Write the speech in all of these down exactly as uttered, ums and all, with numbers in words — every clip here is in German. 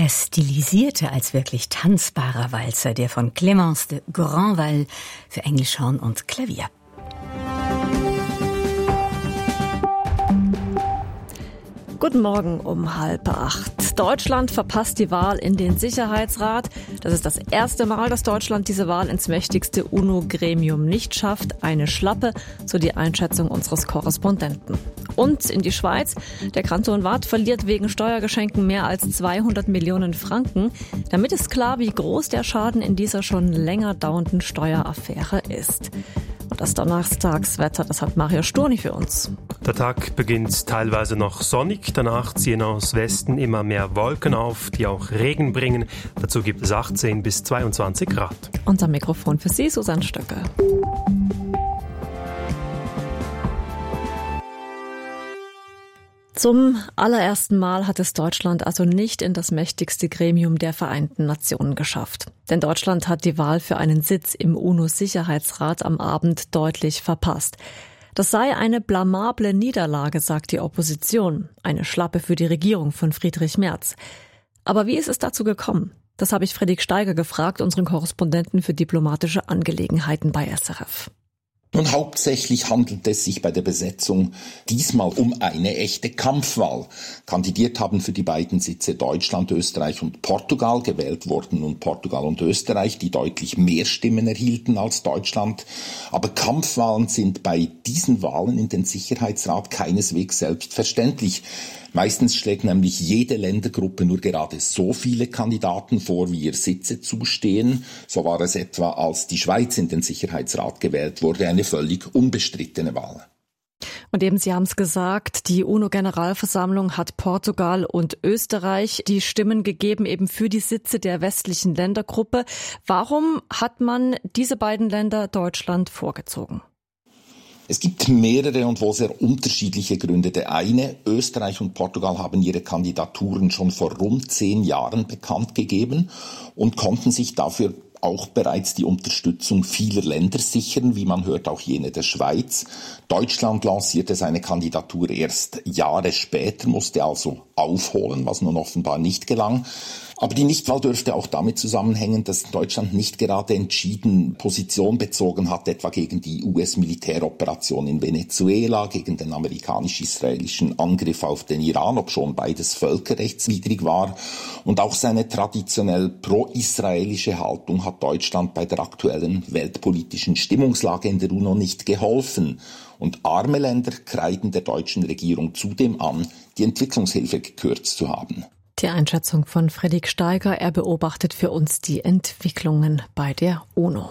Der stilisierte als wirklich tanzbarer Walzer, der von Clémence de Grandval für Englischhorn und Klavier. Guten Morgen um halb acht. Deutschland verpasst die Wahl in den Sicherheitsrat. Das ist das erste Mal, dass Deutschland diese Wahl ins mächtigste UNO-Gremium nicht schafft. Eine Schlappe, so die Einschätzung unseres Korrespondenten. Und in die Schweiz. Der Kanton Waadt verliert wegen Steuergeschenken mehr als zweihundert Millionen Franken. Damit ist klar, wie groß der Schaden in dieser schon länger dauernden Steueraffäre ist. Und das Donnerstagswetter, das hat Mario Sturni für uns. Der Tag beginnt teilweise noch sonnig, danach ziehen aus Westen immer mehr Wolken auf, die auch Regen bringen. Dazu gibt es achtzehn bis zweiundzwanzig Grad. Unser Mikrofon für Sie, Susanne Stöcke. Zum allerersten Mal hat es Deutschland also nicht in das mächtigste Gremium der Vereinten Nationen geschafft. Denn Deutschland hat die Wahl für einen Sitz im UNO-Sicherheitsrat am Abend deutlich verpasst. Das sei eine blamable Niederlage, sagt die Opposition. Eine Schlappe für die Regierung von Friedrich Merz. Aber wie ist es dazu gekommen? Das habe ich Fredrik Steiger gefragt, unseren Korrespondenten für diplomatische Angelegenheiten bei S R F. Nun, hauptsächlich handelt es sich bei der Besetzung diesmal um eine echte Kampfwahl. Kandidiert haben für die beiden Sitze Deutschland, Österreich und Portugal. Gewählt wurden nun Portugal und Österreich, die deutlich mehr Stimmen erhielten als Deutschland. Aber Kampfwahlen sind bei diesen Wahlen in den Sicherheitsrat keineswegs selbstverständlich. Meistens schlägt nämlich jede Ländergruppe nur gerade so viele Kandidaten vor, wie ihr Sitze zustehen. So war es etwa, als die Schweiz in den Sicherheitsrat gewählt wurde, eine völlig unbestrittene Wahl. Und eben, Sie haben es gesagt, die UNO-Generalversammlung hat Portugal und Österreich die Stimmen gegeben, eben für die Sitze der westlichen Ländergruppe. Warum hat man diese beiden Länder Deutschland vorgezogen? Es gibt mehrere und wohl sehr unterschiedliche Gründe. Der eine, Österreich und Portugal haben ihre Kandidaturen schon vor rund zehn Jahren bekannt gegeben und konnten sich dafür auch bereits die Unterstützung vieler Länder sichern, wie man hört, auch jene der Schweiz. Deutschland lancierte seine Kandidatur erst Jahre später, musste also aufholen, was nun offenbar nicht gelang. Aber die Nichtwahl dürfte auch damit zusammenhängen, dass Deutschland nicht gerade entschieden Position bezogen hat, etwa gegen die U S-Militäroperation in Venezuela, gegen den amerikanisch-israelischen Angriff auf den Iran, obschon beides völkerrechtswidrig war. Und auch seine traditionell pro-israelische Haltung hat Deutschland bei der aktuellen weltpolitischen Stimmungslage in der UNO nicht geholfen. Und arme Länder kreiden der deutschen Regierung zudem an, die Entwicklungshilfe gekürzt zu haben. Die Einschätzung von Fredrik Steiger. Er beobachtet für uns die Entwicklungen bei der UNO.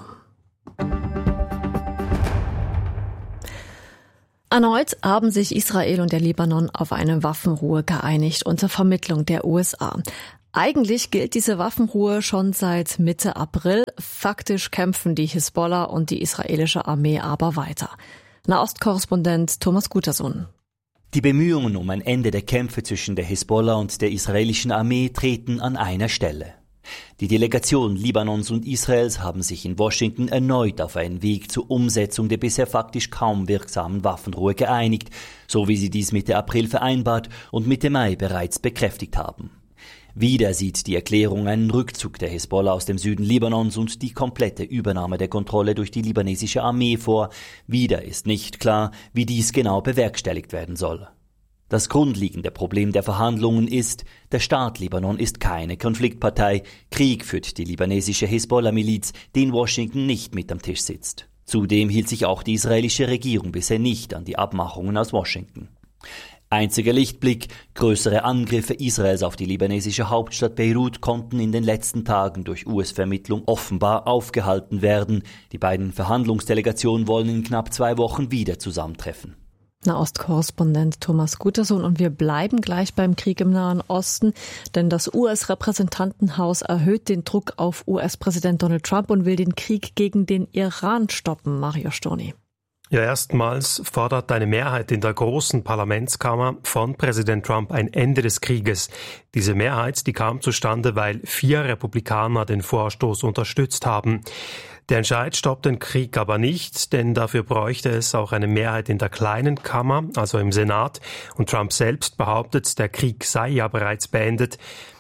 Erneut haben sich Israel und der Libanon auf eine Waffenruhe geeinigt unter Vermittlung der U S A. Eigentlich gilt diese Waffenruhe schon seit Mitte April. Faktisch kämpfen die Hisbollah und die israelische Armee aber weiter. Nahostkorrespondent Thomas Gutersohn. Die Bemühungen um ein Ende der Kämpfe zwischen der Hisbollah und der israelischen Armee treten an einer Stelle. Die Delegation Libanons und Israels haben sich in Washington erneut auf einen Weg zur Umsetzung der bisher faktisch kaum wirksamen Waffenruhe geeinigt, so wie sie dies Mitte April vereinbart und Mitte Mai bereits bekräftigt haben. Wieder sieht die Erklärung einen Rückzug der Hisbollah aus dem Süden Libanons und die komplette Übernahme der Kontrolle durch die libanesische Armee vor. Wieder ist nicht klar, wie dies genau bewerkstelligt werden soll. Das grundlegende Problem der Verhandlungen ist, der Staat Libanon ist keine Konfliktpartei. Krieg führt die libanesische Hisbollah-Miliz, die in Washington nicht mit am Tisch sitzt. Zudem hielt sich auch die israelische Regierung bisher nicht an die Abmachungen aus Washington. Einziger Lichtblick: größere Angriffe Israels auf die libanesische Hauptstadt Beirut konnten in den letzten Tagen durch U S-Vermittlung offenbar aufgehalten werden. Die beiden Verhandlungsdelegationen wollen in knapp zwei Wochen wieder zusammentreffen. Nahostkorrespondent Thomas Gutersohn, und wir bleiben gleich beim Krieg im Nahen Osten, denn das U S-Repräsentantenhaus erhöht den Druck auf U S-Präsident Donald Trump und will den Krieg gegen den Iran stoppen. Mario Sturni. Ja, erstmals fordert eine Mehrheit in der großen Parlamentskammer von Präsident Trump ein Ende des Krieges. Diese Mehrheit, die kam zustande, weil vier Republikaner den Vorstoß unterstützt haben. Der Entscheid stoppt den Krieg aber nicht, denn dafür bräuchte es auch eine Mehrheit in der kleinen Kammer, also im Senat. Und Trump selbst behauptet, der Krieg sei ja bereits beendet.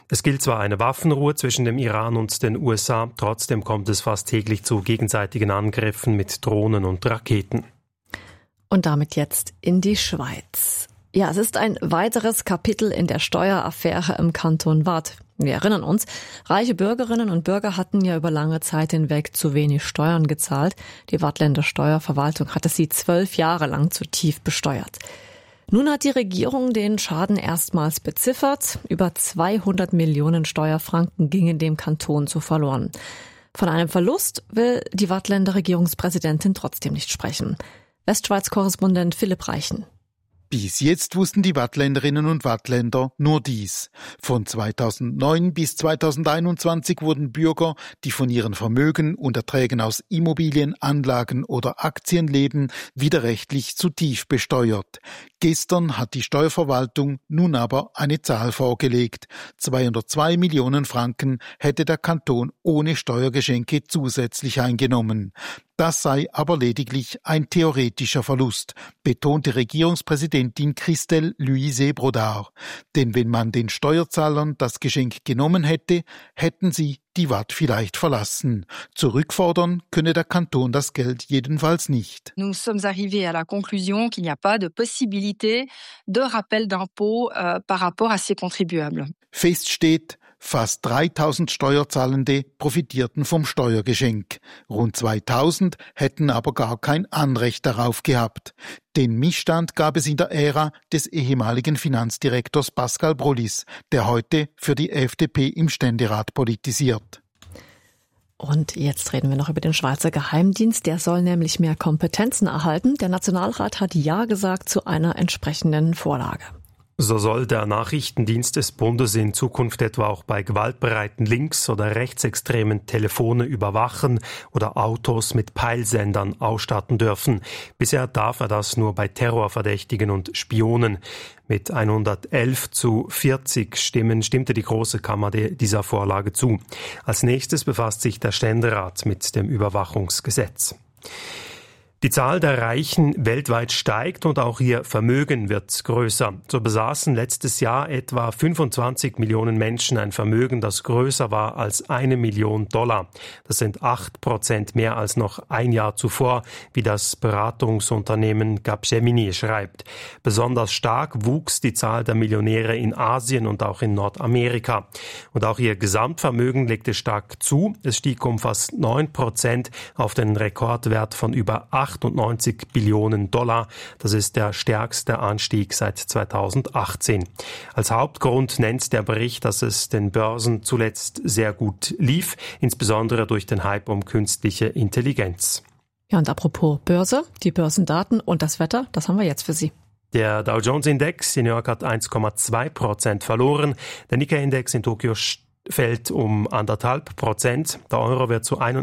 Es gilt zwar eine Waffenruhe zwischen dem Iran und den U S A, trotzdem kommt es fast täglich zu gegenseitigen Angriffen mit Drohnen und Raketen. Und damit jetzt in die Schweiz. Ja, es ist ein weiteres Kapitel in der Steueraffäre im Kanton Waadt. Wir erinnern uns, reiche Bürgerinnen und Bürger hatten ja über lange Zeit hinweg zu wenig Steuern gezahlt. Die Waadtländer Steuerverwaltung hatte sie zwölf Jahre lang zu tief besteuert. Nun hat die Regierung den Schaden erstmals beziffert. Über zweihundert Millionen Steuerfranken gingen dem Kanton so verloren. Von einem Verlust will die Waadtländer Regierungspräsidentin trotzdem nicht sprechen. Westschweiz-Korrespondent Philipp Reichen. Bis jetzt wussten die Waadtländerinnen und Waadtländer nur dies. Von zweitausendneun bis zweitausendeinundzwanzig wurden Bürger, die von ihren Vermögen und Erträgen aus Immobilien, Anlagen oder Aktien leben, widerrechtlich zu tief besteuert. Gestern hat die Steuerverwaltung nun aber eine Zahl vorgelegt. zweihundertzwei Millionen Franken hätte der Kanton ohne Steuergeschenke zusätzlich eingenommen. Das sei aber lediglich ein theoretischer Verlust, betonte Regierungspräsidentin Christelle Louise Brodard. Denn wenn man den Steuerzahlern das Geschenk genommen hätte, hätten sie die Waadt vielleicht verlassen. Zurückfordern könne der Kanton das Geld jedenfalls nicht. Nous sommes arrivés à la conclusion qu'il n'y a pas de possibilité de rappel d'impôt euh, par rapport à ces contribuables. Fest steht, fast dreitausend Steuerzahlende profitierten vom Steuergeschenk. Rund zweitausend hätten aber gar kein Anrecht darauf gehabt. Den Missstand gab es in der Ära des ehemaligen Finanzdirektors Pascal Brollis, der heute für die F D P im Ständerat politisiert. Und jetzt reden wir noch über den Schweizer Geheimdienst. Der soll nämlich mehr Kompetenzen erhalten. Der Nationalrat hat Ja gesagt zu einer entsprechenden Vorlage. So soll der Nachrichtendienst des Bundes in Zukunft etwa auch bei gewaltbereiten links- oder rechtsextremen Telefone überwachen oder Autos mit Peilsendern ausstatten dürfen. Bisher darf er das nur bei Terrorverdächtigen und Spionen. Mit hundertelf zu vierzig Stimmen stimmte die Große Kammer dieser Vorlage zu. Als nächstes befasst sich der Ständerat mit dem Überwachungsgesetz. Die Zahl der Reichen weltweit steigt und auch ihr Vermögen wird größer. So besaßen letztes Jahr etwa fünfundzwanzig Millionen Menschen ein Vermögen, das größer war als eine Million Dollar. Das sind acht Prozent mehr als noch ein Jahr zuvor, wie das Beratungsunternehmen Capgemini schreibt. Besonders stark wuchs die Zahl der Millionäre in Asien und auch in Nordamerika. Und auch ihr Gesamtvermögen legte stark zu. Es stieg um fast neun Prozent auf den Rekordwert von über achtundneunzig Billionen Dollar. Das ist der stärkste Anstieg seit zweitausendachtzehn. Als Hauptgrund nennt der Bericht, dass es den Börsen zuletzt sehr gut lief, insbesondere durch den Hype um künstliche Intelligenz. Ja, und apropos Börse, die Börsendaten und das Wetter, das haben wir jetzt für Sie. Der Dow Jones Index in New York hat eins Komma zwei Prozent verloren. Der Nikkei Index in Tokio fällt um anderthalb Prozent. Der Euro wird zu